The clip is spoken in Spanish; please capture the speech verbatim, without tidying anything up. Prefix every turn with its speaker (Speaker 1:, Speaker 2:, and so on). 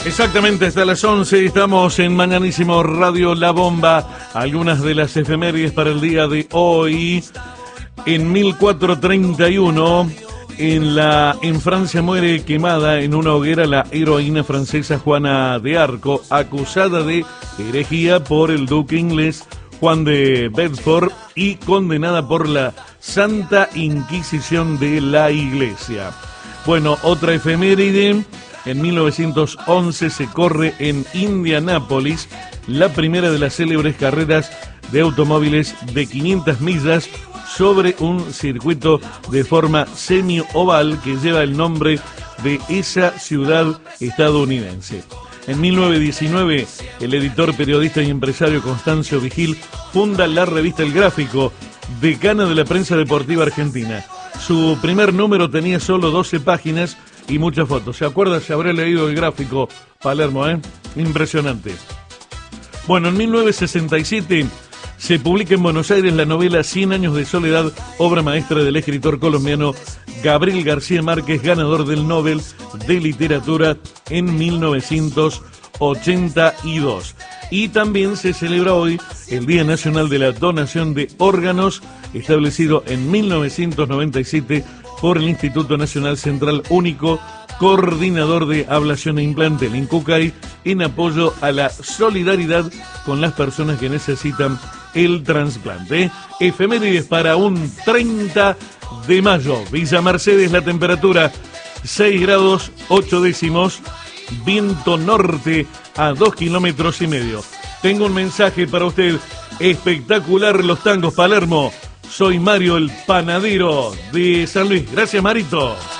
Speaker 1: Exactamente, hasta las once estamos en Mañanísimo Radio La Bomba. Algunas de las efemérides para el día de hoy. En mil cuatrocientos treinta y uno, en, la, en Francia muere quemada en una hoguera la heroína francesa Juana de Arco, acusada de herejía por el duque inglés Juan de Bedford y condenada por la Santa Inquisición de la Iglesia. Bueno, otra efeméride. En mil novecientos once se corre en Indianápolis la primera de las célebres carreras de automóviles de quinientas millas sobre un circuito de forma semi-oval que lleva el nombre de esa ciudad estadounidense. En mil novecientos diecinueve, el editor, periodista y empresario Constancio Vigil funda la revista El Gráfico, decana de la prensa deportiva argentina. Su primer número tenía solo doce páginas y muchas fotos. ¿Se acuerda? Se habrá leído El Gráfico, Palermo, ¿eh? Impresionante. Bueno, en mil novecientos sesenta y siete se publica en Buenos Aires la novela Cien años de soledad, obra maestra del escritor colombiano Gabriel García Márquez, ganador del Nobel de Literatura en mil novecientos ochenta y dos. Y también se celebra hoy el Día Nacional de la Donación de Órganos, establecido en mil novecientos noventa y siete por el Instituto Nacional Central Único, coordinador de ablación e implante, el INCUCAI, en apoyo a la solidaridad con las personas que necesitan el trasplante. Efemérides para un treinta de mayo. Villa Mercedes, la temperatura seis grados ocho décimos, viento norte a dos kilómetros y medio. Tengo un mensaje para usted. Espectacular los tangos, Palermo. Soy Mario, el panadero de San Luis. Gracias, Marito.